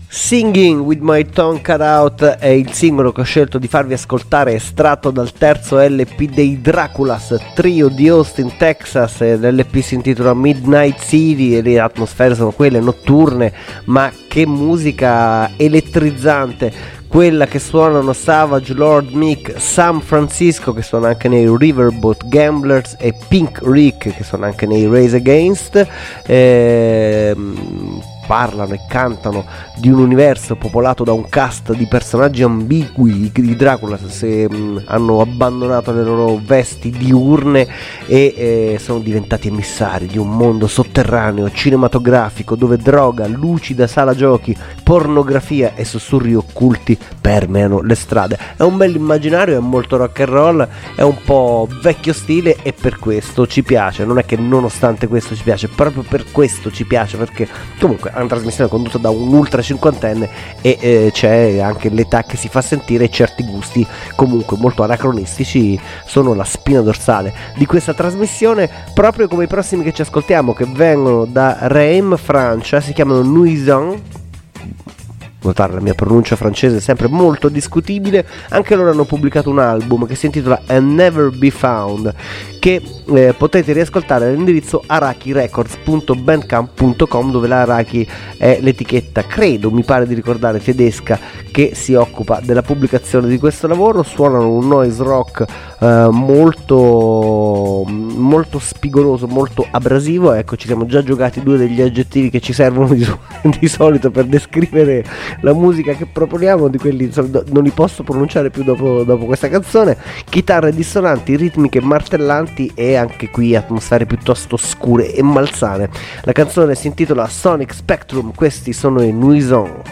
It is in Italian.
Singing with my tongue cut out è il singolo che ho scelto di farvi ascoltare, estratto dal terzo LP dei Draculas, trio di Austin, Texas. L'LP si intitola Midnight City e le atmosfere sono quelle notturne, ma che musica elettrizzante, quella che suonano Savage, Lord Mick, Sam Francisco, che sono anche nei Riverboat Gamblers, e Pink Rick, che sono anche nei Raise Against. Parlano e cantano di un universo popolato da un cast di personaggi ambigui. I Dracula hanno abbandonato le loro vesti diurne e sono diventati emissari di un mondo sotterraneo cinematografico dove droga, luci da sala giochi, pornografia e sussurri occulti permeano le strade. È un bel immaginario, è molto rock and roll, è un po' vecchio stile e per questo ci piace. Non è che nonostante questo ci piace, proprio per questo ci piace, perché comunque è una trasmissione condotta da un ultra cinquantenne e c'è anche l'età che si fa sentire, e certi gusti comunque molto anacronistici sono la spina dorsale di questa trasmissione, proprio come i prossimi che ci ascoltiamo, che vengono da Reims, Francia. Si chiamano Nuison. Notare la mia pronuncia francese è sempre molto discutibile. Anche loro hanno pubblicato un album che si intitola And Never Be Found, che potete riascoltare all'indirizzo arachirecords.bandcamp.com, dove la Araki è l'etichetta, credo, mi pare di ricordare, tedesca, che si occupa della pubblicazione di questo lavoro. Suonano un noise rock molto spigoloso, molto abrasivo. Ecco, ci siamo già giocati due degli aggettivi che ci servono di solito per descrivere la musica che proponiamo, di quelli non li posso pronunciare più dopo questa canzone. Chitarre dissonanti, ritmiche martellanti e anche qui atmosfere piuttosto scure e malsane. La canzone si intitola Sonic Spectrum, questi sono i Nuison.